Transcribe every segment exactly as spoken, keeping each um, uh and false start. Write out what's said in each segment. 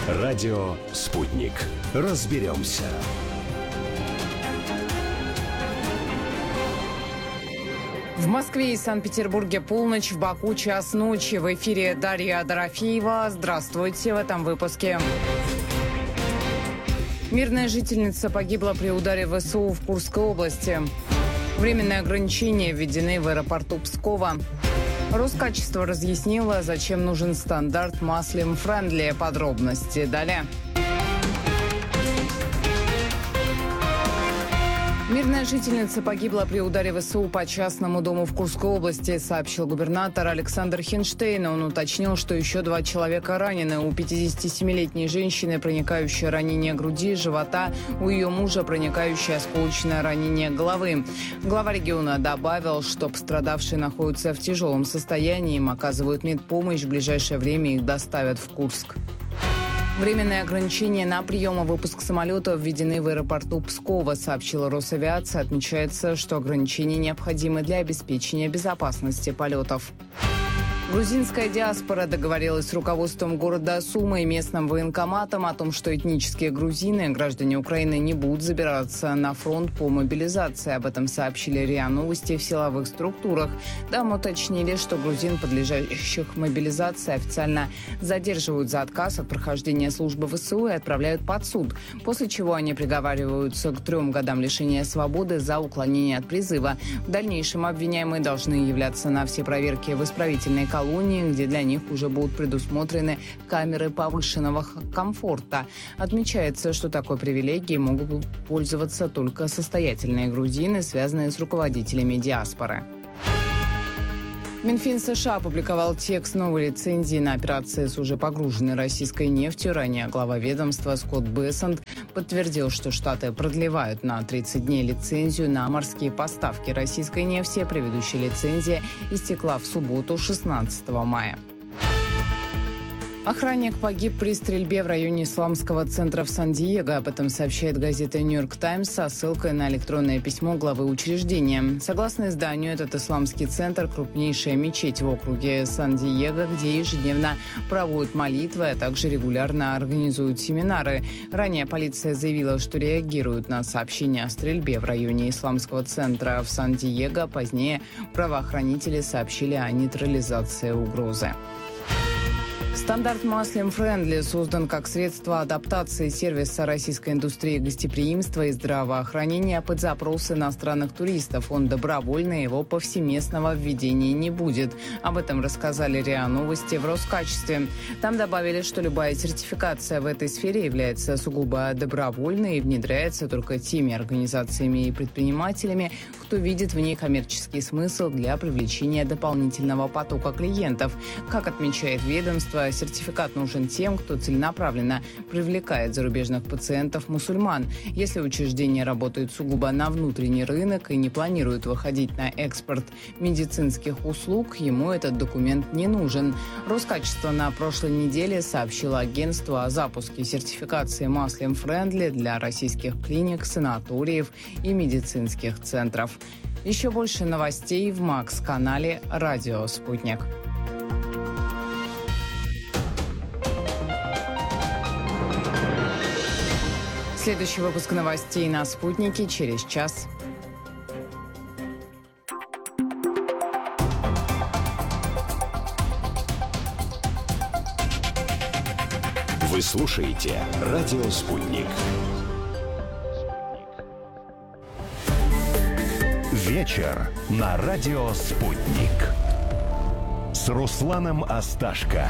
Радио «Спутник». Разберемся. В Москве и Санкт-Петербурге полночь, в Баку час ночи. В эфире Дарья Дорофеева. Здравствуйте в этом выпуске. Мирная жительница погибла при ударе ВСУ в Курской области. Временные ограничения введены в аэропорту Пскова. Роскачество разъяснило, зачем нужен стандарт Muslim Friendly. Подробности далее. Мирная жительница погибла при ударе ВСУ по частному дому в Курской области, сообщил губернатор Александр Хинштейн. Он уточнил, что еще два человека ранены. У пятидесятисемилетней женщины проникающее ранение груди, живота, у ее мужа проникающее осколочное ранение головы. Глава региона добавил, что пострадавшие находятся в тяжелом состоянии, им оказывают медпомощь, в ближайшее время их доставят в Курск. Временные ограничения на прием и выпуск самолетов введены в аэропорту Пскова, сообщила Росавиация. Отмечается, что ограничения необходимы для обеспечения безопасности полетов. Грузинская диаспора договорилась с руководством города Сумы и местным военкоматом о том, что этнические грузины, граждане Украины, не будут забираться на фронт по мобилизации. Об этом сообщили РИА Новости в силовых структурах. Там уточнили, что грузин, подлежащих мобилизации, официально задерживают за отказ от прохождения службы ВСУ и отправляют под суд, после чего они приговариваются к трем годам лишения свободы за уклонение от призыва. В дальнейшем обвиняемые должны являться на все проверки в исправительной колонии, где для них уже будут предусмотрены камеры повышенного комфорта. Отмечается, что такой привилегией могут пользоваться только состоятельные грузины, связанные с руководителями диаспоры. Минфин США опубликовал текст новой лицензии на операции с уже погруженной российской нефтью. Ранее глава ведомства Скотт Бессент подтвердил, что Штаты продлевают на тридцать дней лицензию на морские поставки российской нефти. Предыдущая лицензия истекла в субботу, шестнадцатого мая. Охранник погиб при стрельбе в районе исламского центра в Сан-Диего. Об этом сообщает газета «Нью-Йорк Таймс» со ссылкой на электронное письмо главы учреждения. Согласно изданию, этот исламский центр – крупнейшая мечеть в округе Сан-Диего, где ежедневно проводят молитвы, а также регулярно организуют семинары. Ранее полиция заявила, что реагирует на сообщения о стрельбе в районе исламского центра в Сан-Диего. Позднее правоохранители сообщили о нейтрализации угрозы. Стандарт Muslim Friendly создан как средство адаптации сервиса российской индустрии гостеприимства и здравоохранения под запросы иностранных туристов. Он добровольный, его повсеместного введения не будет. Об этом рассказали РИА Новости в Роскачестве. Там добавили, что любая сертификация в этой сфере является сугубо добровольной и внедряется только теми организациями и предпринимателями, кто видит в ней коммерческий смысл для привлечения дополнительного потока клиентов. Как отмечает ведомство, сертификат нужен тем, кто целенаправленно привлекает зарубежных пациентов-мусульман. Если учреждение работает сугубо на внутренний рынок и не планирует выходить на экспорт медицинских услуг, ему этот документ не нужен. Роскачество на прошлой неделе сообщило агентству о запуске сертификации Muslim Friendly для российских клиник, санаториев и медицинских центров. Еще больше новостей в Макс-канале «Радио Спутник». Следующий выпуск новостей на «Спутнике» через час. Вы слушаете «Радио Спутник». Вечер на «Радио Спутник» с Русланом Асташко.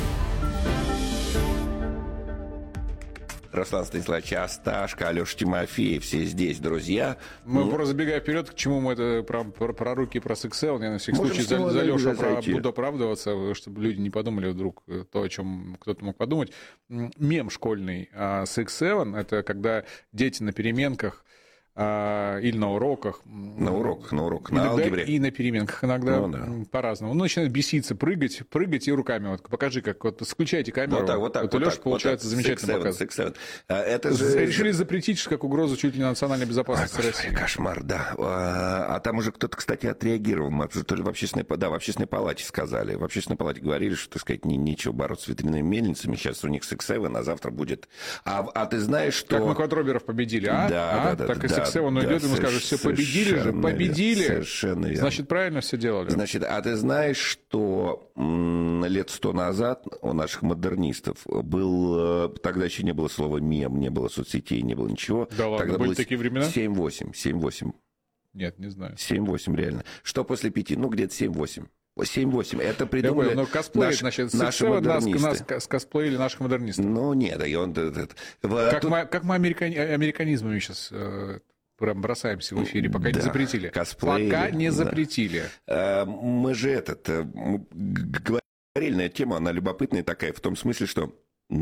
Руслан Станиславович Асташко, Алеша Тимофеев, все здесь, друзья. Мы ну, просто забегая вперед, к чему мы это про, про, про руки, про сексел, я на всякий случай за, за Лешу про, буду оправдываться, чтобы люди не подумали вдруг то, о чем кто-то мог подумать. Мем школьный а, Six Seven — это когда дети на переменках или на уроках. На уроках, на уроках, на иногда алгебре. И на переменках иногда ну, да. по-разному. Он начинает беситься, прыгать, прыгать и руками. Вот покажи, как вот включайте камеру. Вот так, вот так. Вот у вот Лёши так, получается вот замечательно показывает. Это же... Решили запретить как угрозу чуть ли не национальной безопасности Ой, России. Кошмар, да. А, а там уже кто-то, кстати, отреагировал. Мы, то ли в общественной, да, в общественной палате сказали. В общественной палате говорили, что, так сказать, не, нечего бороться с ветряными мельницами. Сейчас у них Six Seven, а завтра будет... А, а ты знаешь, что... Как мы квадроберов победили, а? Да, а? да, Так да. и Six Seven да, уйдет, да, ему скажут, все победили же, победили. Совершенно верно. Значит, правильно все делали. Значит, а ты знаешь, что м- лет сто назад у наших модернистов был... Тогда еще не было слова мем, не было соцсетей, не было ничего. Да ладно, тогда были было такие времена? семь-восемь, семь-восемь. Нет, не знаю. семь-восемь, реально. Что после пяти? Ну, где-то семь-восемь. семь-восемь. Это придумали понял, но косплей, наш, значит, наши нас, модернисты. Нас скосплеили наших модернистов. Ну, нет, и он... Как, тут... мы, как мы американи... американизмами сейчас э, бросаемся в эфире, пока да, не запретили. Косплеили, пока не да. запретили. А, мы же этот... Мы говорили на эту тему, она любопытная такая, в том смысле, что...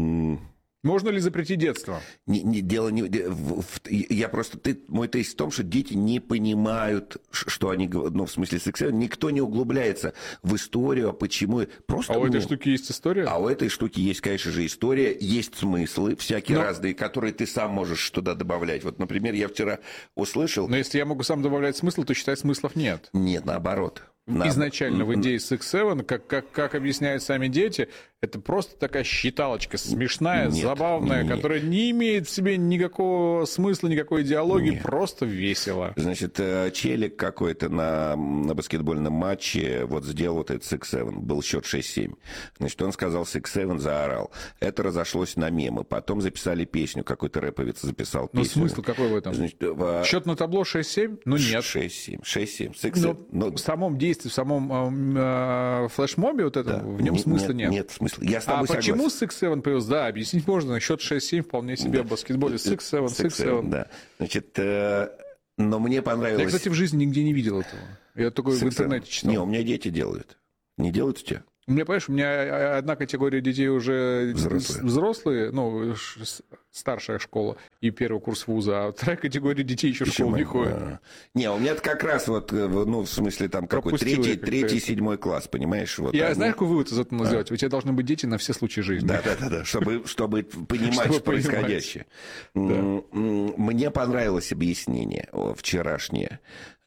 Можно ли запретить детство? Не, не, дело не... В, в, я просто... Ты, мой тезис в том, что дети не понимают, что они... Ну, в смысле сексуальности. Никто не углубляется в историю, а почему... Просто, а у ну, этой штуки есть история? А у этой штуки есть, конечно же, история. Есть смыслы всякие Но... разные, которые ты сам можешь туда добавлять. Вот, например, я вчера услышал... Но если я могу сам добавлять смысл, то, считай, смыслов нет. Нет, наоборот. Изначально в идее Six Seven, как, как, как объясняют сами дети, это просто такая считалочка смешная, нет, забавная, нет. которая не имеет в себе никакого смысла, никакой идеологии, нет. просто весело. Значит, челик какой-то на, на баскетбольном матче вот сделал вот этот Six Seven, был счет шесть-семь. Значит, он сказал Six Seven, заорал. Это разошлось на мемы. Потом записали песню, какой-то рэповец записал песню. Ну, смысл какой в этом? Значит, в... Счет на табло шесть-семь? Ну, нет. шесть-семь. шесть-семь. Но ну, в самом действии, в самом э, флешмобе вот этом, да. в нем нет, смысла нет. нет. Нет смысла. Я с тобой а согласен. Почему Six Seven появился? Да, объяснить можно. Счет шесть-семь вполне себе да. в баскетболе. Six Seven, Six Seven. Да. Значит, э, но мне понравилось... Я, кстати, в жизни нигде не видел этого. Я только Six в интернете seven. читал. Не, у меня дети делают. Не делают у тебя? У меня, понимаешь, у меня одна категория детей уже взрослые, взрослые ну, старшая школа и первый курс вуза, а вторая категория детей еще в школу не ходит. А. Не, у меня как раз вот, ну, в смысле, там, какой третий, третий, седьмой класс, понимаешь? Вот Я они... знаю, какой вывод из этого а. сделать? У тебя должны быть дети на все случаи жизни. Да-да-да, чтобы, чтобы понимать чтобы происходящее. Да. Мне понравилось объяснение вчерашнее.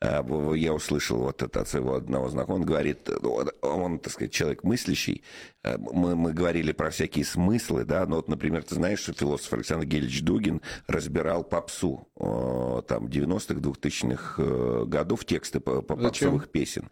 Я услышал вот это от своего одного знакомого, он говорит, он, так сказать, человек мыслящий, мы, мы говорили про всякие смыслы, да, но вот, например, ты знаешь, что философ Александр Гельевич Дугин разбирал попсу, там, девяностых, двухтысячных годов, тексты попсовых песен,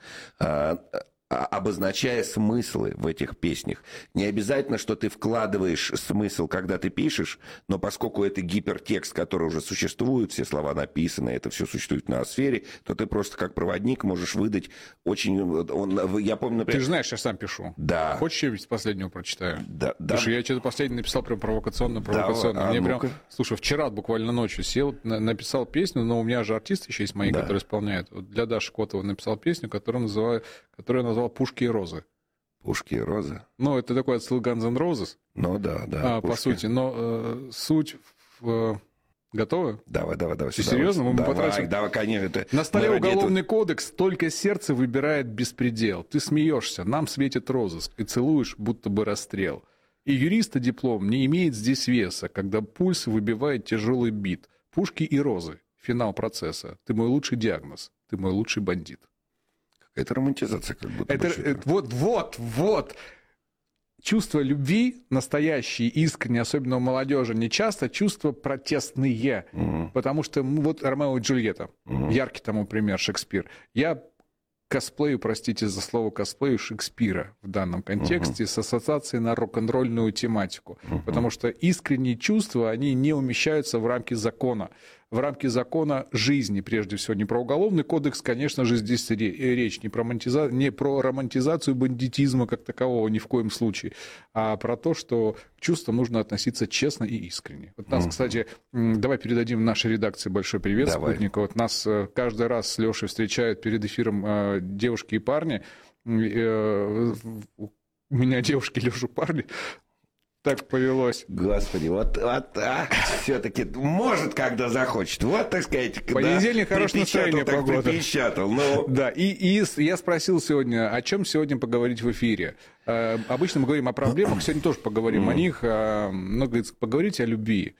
обозначая смыслы в этих песнях. Не обязательно, что ты вкладываешь смысл, когда ты пишешь, но поскольку это гипертекст, который уже существует, все слова написаны, это все существует в ноосфере, то ты просто как проводник можешь выдать очень... Он, я помню, например... Ты же знаешь, я сам пишу. Да. Хочешь, я последнего прочитаю? Да. да. Слушай, я что-то последнее написал прям провокационно-провокационно. Да, а Мне прям... Слушай, вчера буквально ночью сел, написал песню, но у меня же артисты еще есть мои, да. которые исполняют. Вот для Даши Котова написал песню, которую называю... которую назвал «Пушки и розы». «Пушки и розы». Ну, это такой отсыл Guns N' Roses. Ну, да, да. А, по сути. Но э, суть... В... Готовы? Давай, давай, давай. Ты серьезно? Мы давай, потратим... давай, конечно. Это... На столе уголовный это... кодекс, только сердце выбирает беспредел. Ты смеешься, нам светит розыск, и целуешь, будто бы расстрел. И юриста диплом не имеет здесь веса, когда пульс выбивает тяжелый бит. Пушки и розы. Финал процесса. Ты мой лучший диагноз. Ты мой лучший бандит. Это романтизация как будто. Это, это, вот, вот, вот. Чувство любви настоящие, искренние, особенно у молодежи, не часто чувства протестные. Угу. Потому что вот Ромео и Джульетта, угу. яркий тому пример Шекспир. Я косплею, простите за слово косплею, Шекспира в данном контексте uh-huh. с ассоциацией на рок-н-ролльную тематику. Uh-huh. Потому что искренние чувства, они не умещаются в рамки закона. В рамки закона жизни, прежде всего. Не про уголовный кодекс, конечно же, здесь речь не про, романтиза... не про романтизацию бандитизма как такового ни в коем случае, а про то, что к чувствам нужно относиться честно и искренне. Вот нас, uh-huh. кстати, давай передадим нашей редакции большой привет, давай. Спутника. Вот нас каждый раз с Лешей встречают перед эфиром девушки и парни. У меня девушки, Леша, парни. Так повелось. Господи, вот, вот а, все-таки может, когда захочет. Вот, так сказать, понедельник, да, хорошее настроение, погода. Припечатал, но... Да, и, и я спросил сегодня, о чем сегодня поговорить в эфире. Обычно мы говорим о проблемах, сегодня тоже поговорим о них. Но, говорится, поговорите о любви,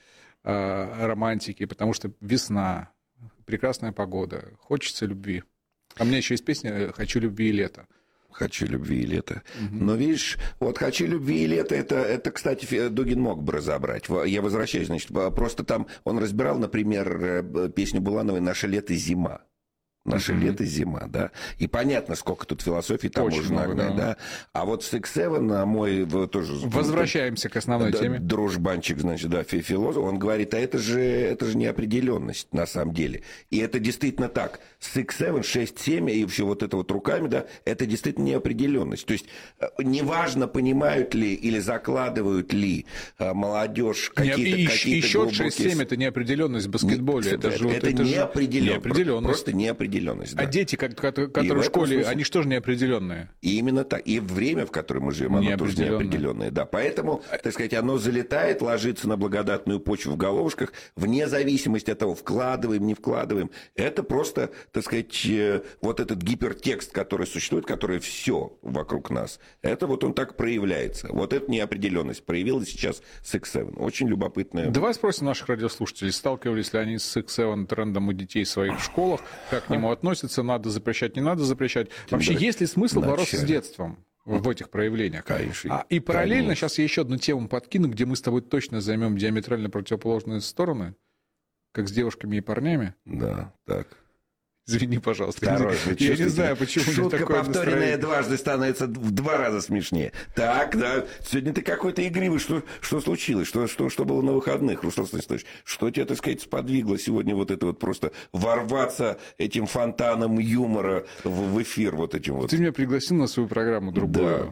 о романтике, потому что весна, прекрасная погода, хочется любви. А у меня еще есть песня «Хочу любви и лето». «Хочу любви и лето». Угу. Но видишь, вот «Хочу любви и лето» это, это, кстати, Дугин мог бы разобрать. Я возвращаюсь, значит, просто там он разбирал, например, песню Булановой «Наше лето зима». Наше mm-hmm. лето, зима, да. И понятно, сколько тут философии там очень можно много, нагнать, да. да. А вот Six Seven, на мой тоже... Возвращаемся к основной да, теме. Дружбанчик, значит, да, философ, он говорит, а это же, это же неопределенность на самом деле. И это действительно так. Six Seven, шесть семь и все вот это вот руками, да, это действительно неопределенность. То есть неважно, понимают ли или закладывают ли молодежь какие-то... И, какие-то и счет глубокие... шесть семь это неопределенность в баскетболе. Не, это, это, же, это, это неопределенность. неопределенность. Просто неопределенность. Да. А дети, которые в школе, смысле... они же тоже неопределенные. И именно так. И время, в котором мы живем, оно тоже неопределенное. Да. Поэтому, так сказать, оно залетает, ложится на благодатную почву в головушках, вне зависимости от того, вкладываем, не вкладываем. Это просто, так сказать, вот этот гипертекст, который существует, который все вокруг нас, это вот он так проявляется. Вот эта неопределенность проявилась сейчас с Six Seven. Очень любопытная. Давай спросим наших радиослушателей, сталкивались ли они с Six Seven трендом у детей своих в школах, как к нему относятся, надо запрещать, не надо запрещать. Вообще, есть ли смысл бороться с детством в этих проявлениях? Конечно. А, и параллельно, Конечно. Сейчас я еще одну тему подкину, где мы с тобой точно займем диаметрально противоположные стороны, как с девушками и парнями. Да, так. Извини, пожалуйста. Осторожно, я не знаю, почему шутка, такое повторенная настроение. дважды, становится в два раза смешнее. Так, да. Сегодня ты какой-то игривый. Что, что случилось? Что, что, что было на выходных, Руслан Станиславович? Что тебя, так сказать, сподвигло сегодня вот это вот просто ворваться этим фонтаном юмора в, в эфир вот этим вот? Ты меня пригласил на свою программу другую. Да.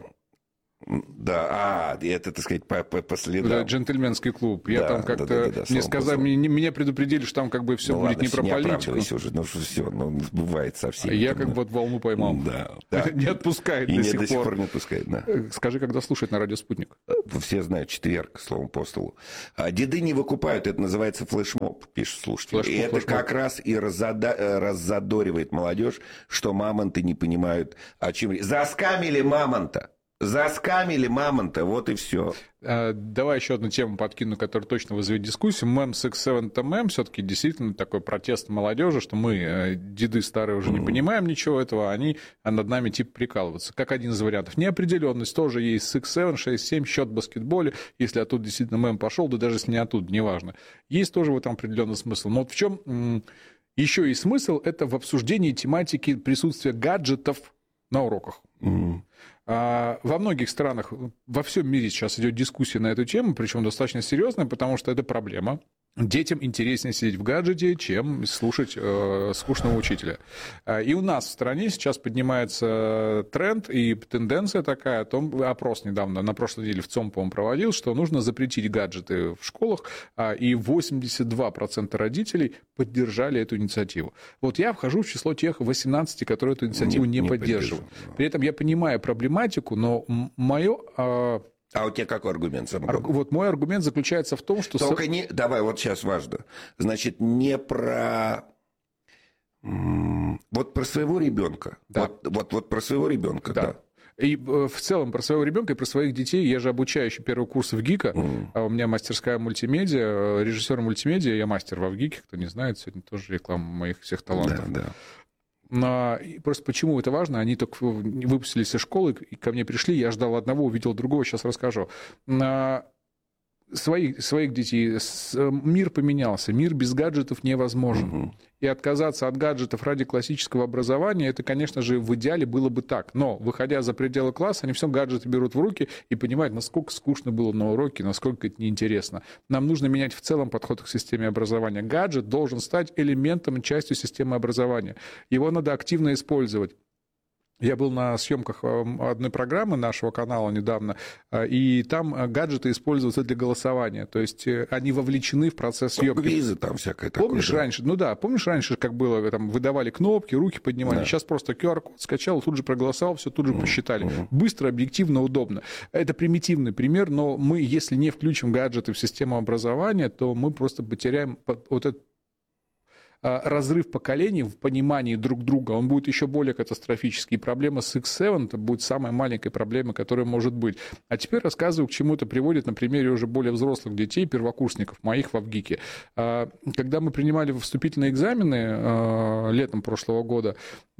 Да, а, это, так сказать, по, по, по следам. Да, джентльменский клуб. Я да, там как-то... Да, да, да, да, мне сказали, мне, меня предупредили, что там как бы все ну, будет ладно, не про не политику. Уже, ну все, ну, бывает совсем. Я как бы вот волну поймал. Да, да. Не отпускает И до не, сих до сих пор. пор не отпускает, да. Скажи, когда слушать на радио «Спутник»? Все знают, четверг, словом по столу. А деды не выкупают, это называется флешмоб, пишет слушатель. Флешмоб, и это флешмоб. Как раз и раззада... раззадоривает молодежь, что мамонты не понимают, о чем... Заскамили мамонта! Заскамили мамонта, вот и все. Давай еще одну тему подкину, которая точно вызовет дискуссию. Мем Six Seven это мем, все-таки действительно такой протест молодежи, что мы, деды старые, уже не понимаем ничего этого, а они над нами типа прикалываются. Как один из вариантов. Неопределенность тоже есть. Six Seven, шесть семь, счет в баскетболе. Если оттуда действительно мем пошел, да даже если не оттуда, неважно. Есть тоже в этом определенный смысл. Но вот в чем еще и смысл, это в обсуждении тематики присутствия гаджетов на уроках. Mm-hmm. Во многих странах, во всем мире сейчас идет дискуссия на эту тему, причем достаточно серьезная, потому что это проблема. Детям интереснее сидеть в гаджете, чем слушать э, скучного учителя. И у нас в стране сейчас поднимается тренд и тенденция такая, о том, опрос недавно, на прошлой неделе в ЦОМ, по-моему, проводил, что нужно запретить гаджеты в школах, и восемьдесят два процента родителей поддержали эту инициативу. Вот я вхожу в число тех восемнадцати, которые эту инициативу не, не, не поддерживают. При этом я понимаю проблематику, но мое... Э, А у тебя какой аргумент? Ар- вот мой аргумент заключается в том, что... Только не... Давай, вот сейчас важно. Значит, не про... Вот про своего ребенка. Да. Вот, вот, вот про своего ребенка, да. да. И в целом про своего ребенка и про своих детей. Я же обучающий первого курса в ГИКа. Mm. А у меня мастерская мультимедиа, режиссер мультимедиа. Я мастер во ВГИКе, кто не знает. Сегодня тоже реклама моих всех талантов. Да, да. Но просто почему это важно? Они только выпустились из школы, и ко мне пришли, я ждал одного, увидел другого, сейчас расскажу. Своих, своих детей, мир поменялся, мир без гаджетов невозможен. Угу. И отказаться от гаджетов ради классического образования, это, конечно же, в идеале было бы так. Но, выходя за пределы класса, они все гаджеты берут в руки и понимают, насколько скучно было на уроке, насколько это неинтересно. Нам нужно менять в целом подход к системе образования. Гаджет должен стать элементом, частью системы образования. Его надо активно использовать. Я был на съемках одной программы нашего канала недавно, и там гаджеты используются для голосования. То есть они вовлечены в процесс съемки. Квизы там всякое такое. Помнишь да? раньше? Ну да, помнишь раньше, как было, там выдавали кнопки, руки поднимали. Да. Сейчас просто ку ар-код скачал, тут же проголосовал, все тут же mm-hmm. посчитали. Mm-hmm. Быстро, объективно, удобно. Это примитивный пример, но мы, если не включим гаджеты в систему образования, то мы просто потеряем вот этот разрыв поколений в понимании друг друга, он будет еще более катастрофический. И проблема с икс семь это будет самой маленькой проблемой, которая может быть. А теперь рассказываю, к чему это приводит на примере уже более взрослых детей, первокурсников, моих в Авгике. Когда мы принимали вступительные экзамены летом прошлого года,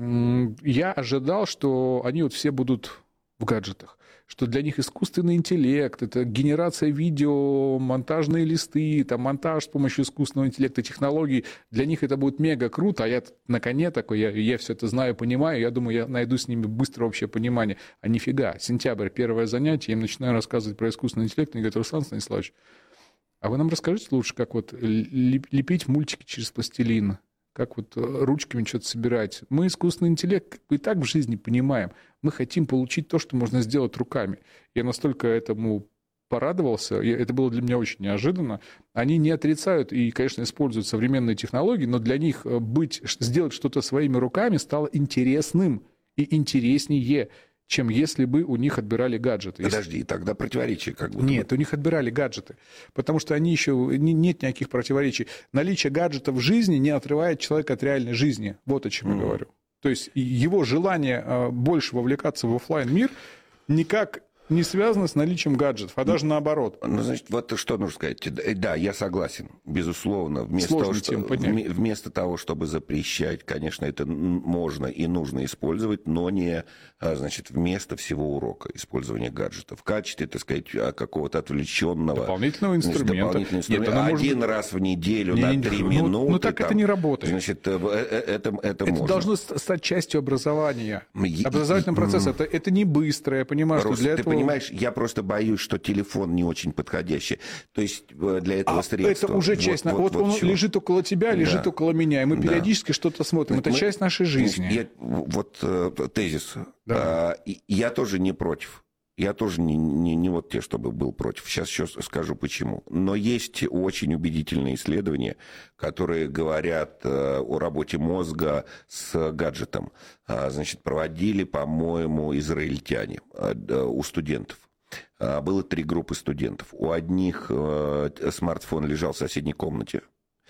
я ожидал, что они вот все будут в гаджетах, что для них искусственный интеллект, это генерация видео, монтажные листы, там, монтаж с помощью искусственного интеллекта, технологий, для них это будет мега круто, а я на коне такой, я, я все это знаю, понимаю, я думаю, я найду с ними быстро общее понимание. А нифига, сентябрь, первое занятие, я им начинаю рассказывать про искусственный интеллект, они говорят: Руслан Станиславович, а вы нам расскажите лучше, как вот лепить мультики через пластилин, как вот ручками что-то собирать. Мы искусственный интеллект и так в жизни понимаем. Мы хотим получить то, что можно сделать руками. Я настолько этому порадовался, это было для меня очень неожиданно. Они не отрицают и, конечно, используют современные технологии, но для них быть, сделать что-то своими руками стало интересным и интереснее, чем если бы у них отбирали гаджеты. Подожди, тогда противоречие как будто Нет, бы. у них отбирали гаджеты, потому что они еще... Нет никаких противоречий. Наличие гаджетов в жизни не отрывает человека от реальной жизни. Вот о чем mm. я говорю. То есть его желание больше вовлекаться в офлайн мир никак не связано с наличием гаджетов, а даже наоборот. Ну, значит, вот что нужно сказать. Да, я согласен, безусловно. Вместо того, что, вместо того, чтобы запрещать, конечно, это можно и нужно использовать, но не, значит, вместо всего урока использования гаджетов. В качестве, так сказать, какого-то отвлеченного... Дополнительного инструмента. Значит, дополнительного инструмента. Нет, один может... раз в неделю не, на не, три ну, минуты. Ну, так там, это не работает. Значит, это, это, это можно. Это должно стать частью образования. Образовательный процесс. Это, это не быстро, я понимаю, Просто что для этого... Понимаешь, я просто боюсь, что телефон не очень подходящий. То есть для этого а средства. Это уже часть. Вот, вот, вот он чего. Лежит около тебя, лежит да. около меня. И мы да. периодически что-то смотрим. Это мы, часть нашей жизни. Я, вот тезис. Да. Я тоже не против. Я тоже не, не, не вот те, чтобы был против. Сейчас еще скажу почему. Но есть очень убедительные исследования, которые говорят э, о работе мозга с гаджетом. А, значит, проводили, по-моему, израильтяне э, у студентов. А, было три группы студентов. У одних э, смартфон лежал в соседней комнате.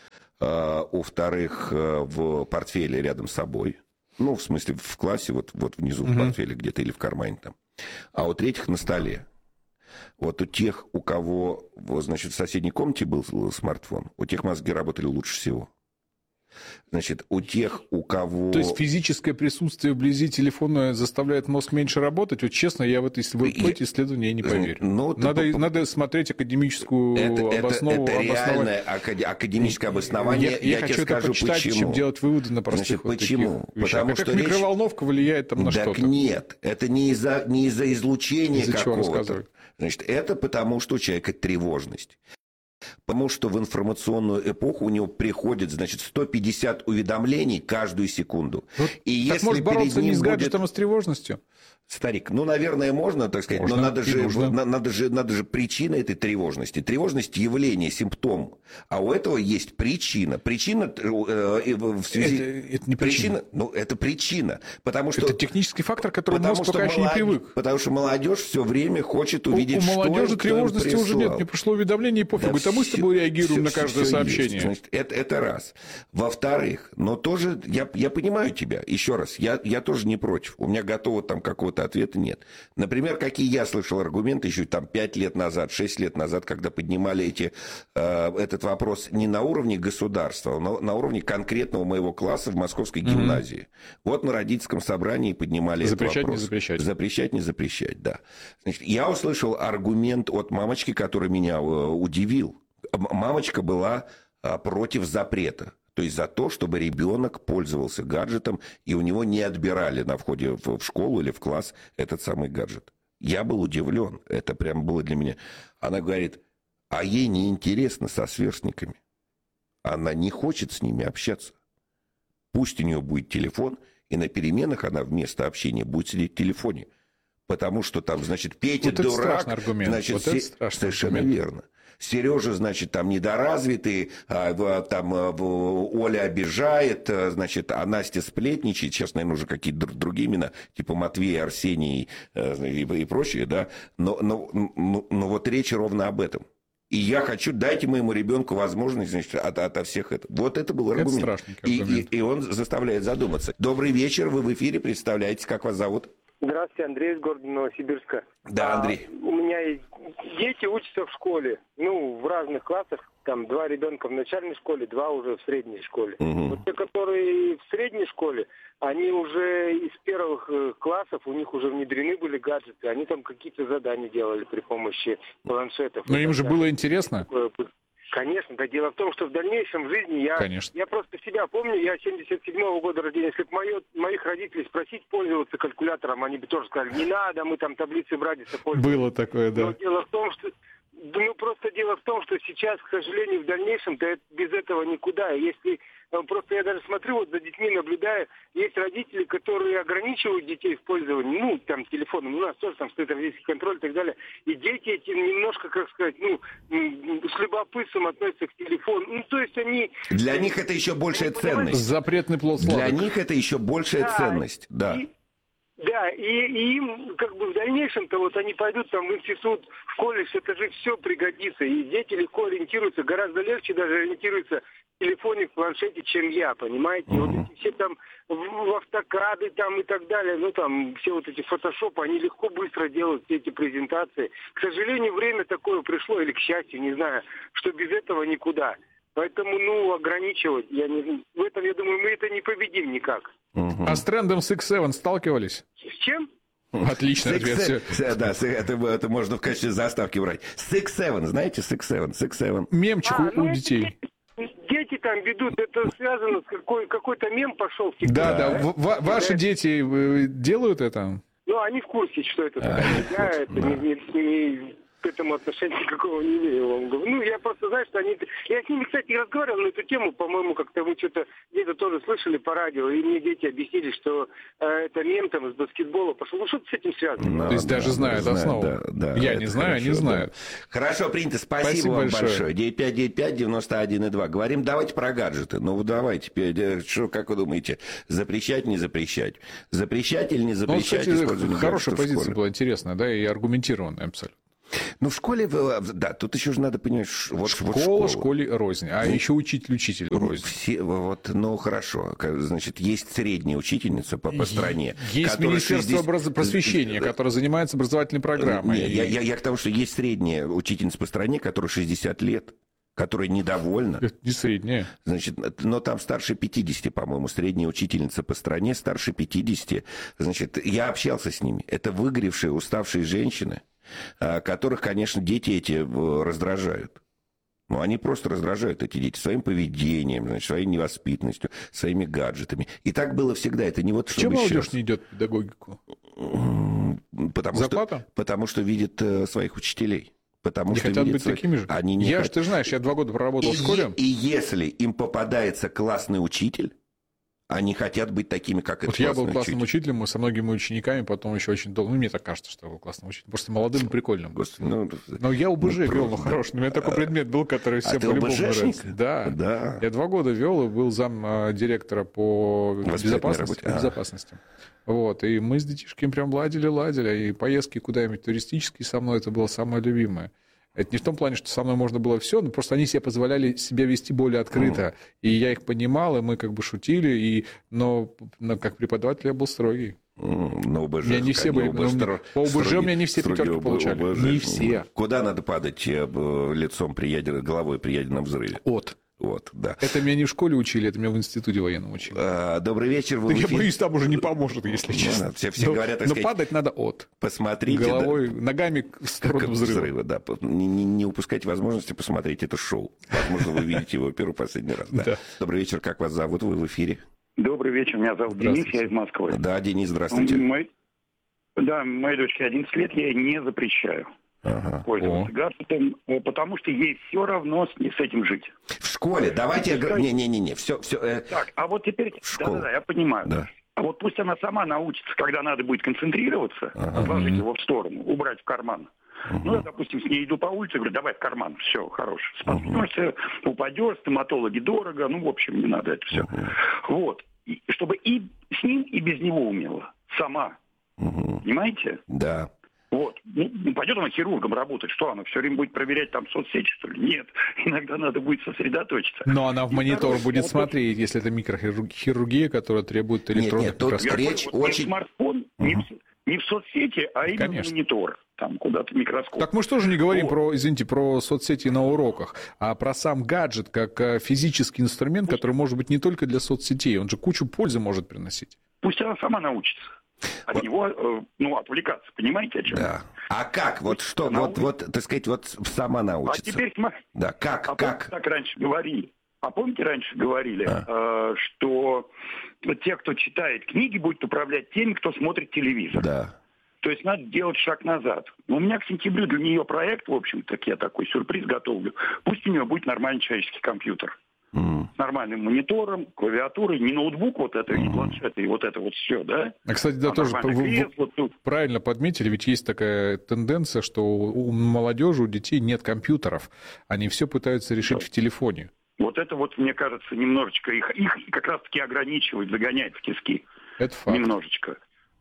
А, у вторых э, в портфеле рядом с собой. Ну, в смысле, в классе, вот, вот внизу mm-hmm. в портфеле где-то или в кармане там. А у третьих на столе. Вот у тех, у кого, вот, значит, в соседней комнате был смартфон, у тех мозги работали лучше всего. Значит, у тех, у кого... То есть физическое присутствие вблизи телефона заставляет мозг меньше работать? Вот честно, я в это, в эти исследования не поверю. Ну, надо, ты... надо смотреть академическую это, обоснову. Это, это реальное академическое обоснование. Я, я, я хочу это почитать, почему. Чем делать выводы на простых Значит, вот почему? Потому Потому что как речь... микроволновка влияет там на так что-то. Нет, это не из-за, не из-за излучения из-за какого-то. Значит, это потому, что у человека тревожность. Потому что в информационную эпоху у него приходит, значит, сто пятьдесят уведомлений каждую секунду. Вот, и так если может бороться не с гаджетом, будет... а с тревожностью? Старик, ну, наверное, можно, так сказать, можно, но надо же, на, надо, же, надо же причина этой тревожности. Тревожность – явление, симптом. А у этого есть причина. Причина э, в связи... Это, это не причина. причина. Ну, это причина. Потому что... Это технический фактор, к которому мозг пока молод... еще не привык. Потому что молодежь все время хочет увидеть, что... У, у молодежи что тревожности уже нет. Мне пришло уведомление, и пофигу. Да, это мы с тобой реагируем все, на каждое все сообщение. Значит, это, это раз. Во-вторых, но тоже... Я, я понимаю тебя. Еще раз, я, я тоже не против. У меня готово там какого-то ответа нет. Например, какие я слышал аргументы еще там пять лет назад, шесть лет назад, когда поднимали эти, э, этот вопрос не на уровне государства, но на уровне конкретного моего класса в Московской гимназии. Mm-hmm. Вот на родительском собрании поднимали запрещать, этот вопрос. Не запрещать. Запрещать, не запрещать, да. Значит, я услышал аргумент от мамочки, который меня э, удивил. Мамочка была э, против запрета. То есть за то, чтобы ребенок пользовался гаджетом, и у него не отбирали на входе в школу или в класс этот самый гаджет. Я был удивлен. Это прям было для меня. Она говорит, а ей неинтересно со сверстниками. Она не хочет с ними общаться. Пусть у нее будет телефон, И на переменах она вместо общения будет сидеть в телефоне. Потому что там, значит, Петя вот дурак, значит, вот се... совершенно аргумент. Верно. Сережа, значит, там недоразвитый, а, там а, Оля обижает, а, значит, а Настя сплетничает. Сейчас, наверное, уже какие-то другие имена, типа Матвей, Арсений а, и, и прочие, да. Но, но, но, но вот речь ровно об этом. И я хочу, дайте моему ребенку возможность, значит, от, от всех этого. Вот это был аргумент. Это и, аргумент. И, и он заставляет задуматься. Добрый вечер, вы в эфире, представляете, как вас зовут? Здравствуйте, Андрей из города Новосибирска. Да, Андрей. А, у меня есть дети учатся в школе, ну, в разных классах. Там два ребенка в начальной школе, два уже в средней школе. Угу. Вот те, которые в средней школе, они уже из первых классов, у них уже внедрены были гаджеты, они там какие-то задания делали при помощи планшетов. Но им же было интересно? Конечно, да, дело в том, что в дальнейшем в жизни я, я просто себя помню, я семьдесят седьмого года рождения, если бы моё, моих родителей спросить пользоваться калькулятором, они бы тоже сказали, не надо, мы там таблицы Брадиса пользуемся. Было такое, да. Но дело в том, что ну просто дело в том, что сейчас, к сожалению, в дальнейшем-то без этого никуда. Если просто я даже смотрю, вот за детьми наблюдаю, есть родители, которые ограничивают детей в пользовании, ну, там, телефоном, у нас тоже там стоит родительский контроль и так далее, и дети эти немножко, как сказать, ну, с любопытством относятся к телефону, ну, то есть они... Для них это еще большая ценность. Запретный плод сладок. Для них это еще большая да, ценность, да. И... Да, и, и им как бы в дальнейшем-то вот они пойдут там в институт, в колледж, это же все пригодится. И дети легко ориентируются, гораздо легче даже ориентируются в телефоне, в планшете, чем я, понимаете? Mm-hmm. Вот эти все там в, в автокады там и так далее, ну там все вот эти фотошопы, они легко, быстро делают все эти презентации. К сожалению, время такое пришло, или к счастью, не знаю, что без этого никуда. Поэтому, ну, ограничивать, я не, в этом, я думаю, мы это не победим никак. Угу. А с трендом Six Seven сталкивались? С чем? Отлично, ответ. Да, это, это можно в качестве заставки брать. Six Seven, знаете, Six Seven, Six Seven. Мемчик а, у, ну, у детей. Дети там ведут, это связано с какой, какой-то мем пошел в ТикТоке. Да, да, в, в, ваши дети делают это? Ну, они в курсе, что это такое. Я это не... не к этому отношения никакого не имею, вам говорю. Ну, я просто знаю, что они... Я с ними, кстати, разговаривал на эту тему, по-моему, как-то мы что-то где-то тоже слышали по радио, и мне дети объяснили, что э, это мем там из баскетбола пошел. Ну, что-то с этим связано. No, То есть даже no, знают no, основу. Да, да, я не знаю, хорошо, они знают. Да. Хорошо, принято. Спасибо, Спасибо вам большое. большое. девять пять девять пять девяносто один два. Говорим, давайте про гаджеты. Ну, давайте. Что, как вы думаете, запрещать, не запрещать? Запрещать или не запрещать ну, кстати, использование хорошая позиция была интересная, да, и аргументированная абсолютно. Ну, в школе, да, тут еще же надо понимать, вот школа, вот школа. школе рознь, а ну, еще учитель-учитель рознь. Все, вот, ну, хорошо, значит, есть средняя учительница по, по стране. Есть Министерство шестьдесят... образ... просвещения, которое занимается образовательной программой. Нет, и... я, я, я к тому, что есть средняя учительница по стране, которая шестьдесят лет. Которая недовольна. Это не средняя. Значит, но там старше пятидесяти, по-моему, средняя учительница по стране, старше пятидесяти. Значит, я общался с ними. Это выгоревшие, уставшие женщины, которых, конечно, дети эти раздражают. Ну, они просто раздражают, эти дети, своим поведением, значит, своей невоспитанностью, своими гаджетами. И так было всегда. Это не вот... Почему молодежь сейчас... не идет в педагогику? Потому Зарплата? Что, потому что видит своих учителей. Потому не что хотят быть своих... такими же. Они не я хот... же, ты знаешь, я два года проработал и, в школе. И если им попадается классный учитель, они хотят быть такими, как этот вот я был классным учитель. учителем, мы со многими учениками потом еще очень долго... Ну, мне так кажется, что я был классным учителем. Просто молодым и прикольным. Господи, ну, но я ОБЖ ну, вел, ну, хороший. У меня такой предмет был, который всем а по-любому нравится. Да. да. Я два года вел и был зам директора по безопасности. По безопасности. А. Вот. И мы с детишками прям ладили-ладили. И поездки куда-нибудь туристические со мной, это было самое любимое. Это не в том плане, что со мной можно было все, но просто они себе позволяли себя вести более открыто. Mm. И я их понимал, и мы как бы шутили, и... но, но как преподаватель я был строгий. Mm, но ОБЖ, не все были, ОБЖ, но, по ОБЖ строгий, у меня не все пятерки получали. ОБЖ, не все. Куда надо падать лицом при ядер... головой при ядерном взрыве? От. Вот, да. Это меня не в школе учили, это меня в институте военном учили. А, добрый вечер. Вы я боюсь, там уже не поможет, если честно. Ну, все, все но, говорят, так но сказать, падать надо от. Посмотрите. Головой, да, ногами в сторону взрыва. взрыва да. не, не, не упускайте возможности посмотреть это шоу. Возможно, вы видите его первый, последний раз. Да. Да. Добрый вечер, как вас зовут? Вы в эфире. Добрый вечер, меня зовут Денис, я из Москвы. Да, Денис, здравствуйте. Мой... Да, моей дочке одиннадцать лет, я ей не запрещаю. Ага. Пользоваться гаджетом, потому что ей все равно с, с этим жить. В школе, давайте... Не-не-не, все... все э... Так, а вот теперь... Да-да-да, я понимаю. Да. А вот пусть она сама научится, когда надо будет концентрироваться, Ага. отложить его в сторону, убрать в карман. Угу. Ну, я, допустим, с ней иду по улице, говорю, давай в карман, все, хорош. Споткнешься, упадешь, стоматологи дорого, ну, в общем, не надо это все. Угу. Вот. И, чтобы и с ним, и без него умела. Сама. Угу. Понимаете? Да. Вот. Ну, пойдет она хирургом работать, что она все время будет проверять там соцсети, что ли? Нет. Иногда надо будет сосредоточиться. Но она в И монитор второе, будет вот смотреть, если это микрохирургия, которая требует электронных Нет, нет, тут микроскопов. речь вот очень... не смартфон, не, в, не в соцсети, а именно Конечно. монитор. Там куда-то микроскоп. Так мы же тоже не говорим Вот. про, извините, про соцсети на уроках, а про сам гаджет как э, физический инструмент, который может быть не только для соцсетей, он же кучу пользы может приносить. Пусть она сама научится. От Вот. него, э, ну, отвлекаться. Понимаете, о чем? Да. А как? Вот что, Она вот, вот, так сказать, вот сама А научится. теперь смотри. Да, как, А как? помните, так раньше говорили? А помните, раньше говорили, А. э, что те, кто читает книги, будут управлять теми, кто смотрит телевизор. Да. То есть надо делать шаг назад. Но у меня к сентябрю для нее проект, в общем-то, я такой сюрприз готовлю. Пусть у нее будет нормальный человеческий компьютер. М. С нормальным монитором, клавиатурой, не ноутбук вот это, и планшет, и вот это вот все, да? А, кстати, да, А тоже нормальное вы- вы кресло тут. правильно подметили, ведь есть такая тенденция, что у молодежи, у детей нет компьютеров. Они все пытаются решить в телефоне. Вот это вот, мне кажется, немножечко их, их как раз-таки ограничивает, загоняет в тиски. Это факт. Немножечко.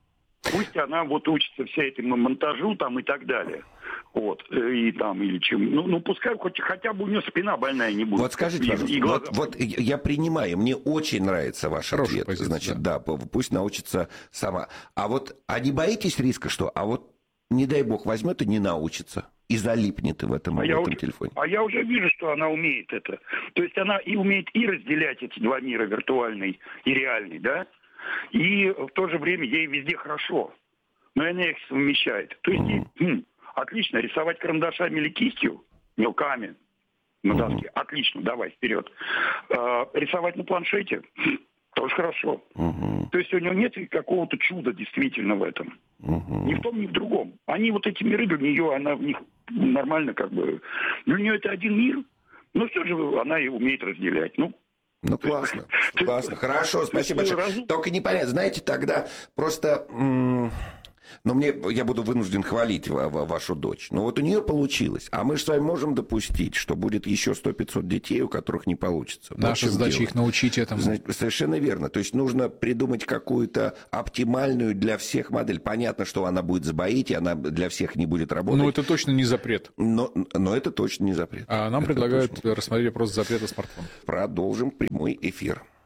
Пусть она вот учится вся этому монтажу там и так далее. Вот. И там, или чем. Ну, ну пускай хоть, хотя бы у нее спина больная не будет. Вот скажите, И- пожалуйста, и глаза. вот, вот я принимаю, мне очень нравится ваш Хорошая ответ. позиция, Значит, да. п- пусть научится сама. А вот, а не боитесь риска, что, а вот, не дай бог, возьмет и не научится, и залипнет в этом, А в я, этом уже, телефоне? а я уже вижу, что она умеет это. То есть она и умеет и разделять эти два мира, виртуальный и реальный, да? И в то же время ей везде хорошо. Но она их совмещает. То есть ей, хм, отлично, рисовать карандашами или кистью, мелками, на доске, отлично, давай, вперед. А, рисовать на планшете, хм, тоже хорошо. Мгм. То есть у нее нет какого-то чуда действительно в этом. Мгм. Ни в том, ни в другом. Они вот эти миры для нее, она в них нормально как бы... Для нее это один мир, но все же она и умеет разделять. Ну, Ну, классно, То есть- классно, хорошо, спасибо то есть, большое. разум- Только непонятно, знаете, тогда просто... м, Но мне, я буду вынужден хвалить ва- ва- вашу дочь. Но вот у нее получилось. А мы же с вами можем допустить, что будет еще сто-пятьсот детей, у которых не получится. Вот в Наша чем задача дело. их научить этому. Значит, совершенно верно. То есть нужно придумать какую-то оптимальную для всех модель. Понятно, что она будет сбоить, и она для всех не будет работать. Ну, это точно не запрет. но, но это точно не запрет. А нам Это предлагают точно. рассмотреть вопрос запрета смартфонов. Продолжим прямой эфир.